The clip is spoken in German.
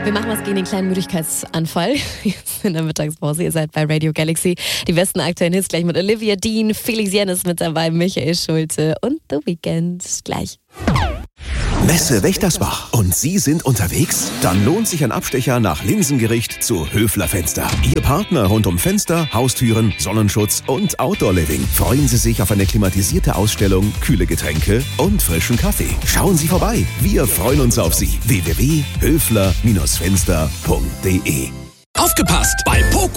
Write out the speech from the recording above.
Wir machen was gegen den kleinen Müdigkeitsanfall. Jetzt in der Mittagspause. Ihr seid bei Radio Galaxy. Die besten aktuellen Hits gleich mit Olivia Dean, Felix Jen ist mit dabei, Michael Schulte und The Weeknd gleich. Messe Wächtersbach und Sie sind unterwegs? Dann lohnt sich ein Abstecher nach Linsengericht zu Höfler Fenster. Ihr Partner rund um Fenster, Haustüren, Sonnenschutz und Outdoor-Living. Freuen Sie sich auf eine klimatisierte Ausstellung, kühle Getränke und frischen Kaffee. Schauen Sie vorbei. Wir freuen uns auf Sie. www.höfler-fenster.de. Aufgepasst! Bei Poco